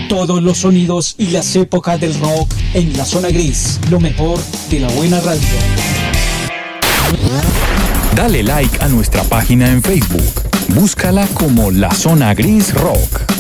Todos los sonidos y las épocas del rock en La Zona Gris, lo mejor de la buena radio. Dale like a nuestra página en Facebook. Búscala como La Zona Gris Rock.